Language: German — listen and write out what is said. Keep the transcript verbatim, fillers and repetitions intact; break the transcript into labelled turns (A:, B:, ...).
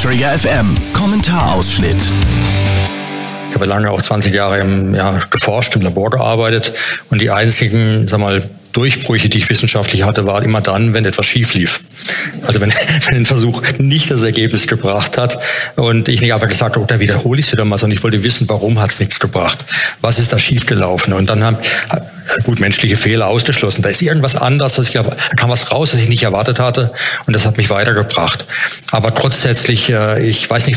A: Trigger F M Kommentarausschnitt.
B: Ich habe lange, auch zwanzig Jahre im, ja, geforscht, im Labor gearbeitet und die einzigen, sag mal, Durchbrüche, die ich wissenschaftlich hatte, waren immer dann, wenn etwas schief lief. Also wenn, wenn ein Versuch nicht das Ergebnis gebracht hat und ich nicht einfach gesagt habe, oh, da wiederhole ich es wieder mal, sondern ich wollte wissen, warum hat es nichts gebracht? Was ist da schiefgelaufen? Und dann haben, gut, menschliche Fehler ausgeschlossen. Da ist irgendwas anders, was ich, da kam was raus, was ich nicht erwartet hatte und das hat mich weitergebracht. Aber grundsätzlich, ich weiß nicht,